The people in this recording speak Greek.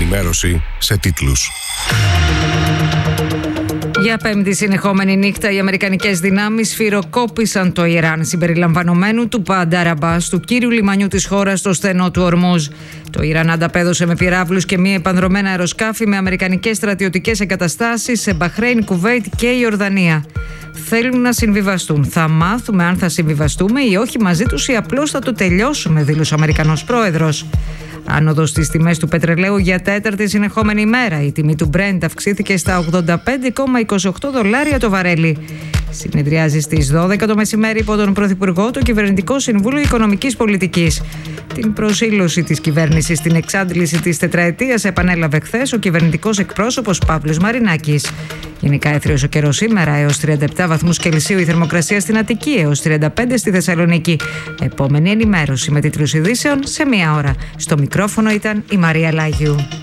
ενημέρωση σε τίτλους. Για πέμπτη συνεχόμενη νύχτα, οι αμερικανικές δυνάμεις σφυροκόπησαν το Ιράν, συμπεριλαμβανομένου του Μπαντάρ Αμπάς, του κύριου λιμανιού της χώρας στο στενό του Ορμούζ. Το Ιράν ανταπέδωσε με πυράβλους και μη επανδρομένα αεροσκάφη με αμερικανικές στρατιωτικές εγκαταστάσεις σε Μπαχρέιν, Κουβέιτ και Ιορδανία. Θέλουν να συμβιβαστούν. Θα μάθουμε αν θα συμβιβαστούμε ή όχι μαζί τους ή απλώς θα το τελειώσουμε, δήλωσε ο Αμερικανός πρόεδρος. Άνοδος στις τιμές του πετρελαίου για τέταρτη συνεχόμενη ημέρα. Η τιμή του Brent αυξήθηκε στα $85,28 το βαρέλι. Συνεδριάζει στις 12 το μεσημέρι υπό τον Πρωθυπουργό το Κυβερνητικό Συμβούλιο Οικονομικής Πολιτικής. Την προσήλωση της κυβέρνησης στην εξάντληση της τετραετίας επανέλαβε χθες ο κυβερνητικός εκπρόσωπος Παύλος Μαρινάκης. Γενικά έθριος ο καιρός σήμερα, έως 37 βαθμούς Κελσίου η θερμοκρασία στην Αττική, έως 35 στη Θεσσαλονίκη. Επόμενη ενημέρωση με τίτλους ειδήσεων σε 1 ώρα. Στο μικρόφωνο ήταν η Μαρία Λάγιου.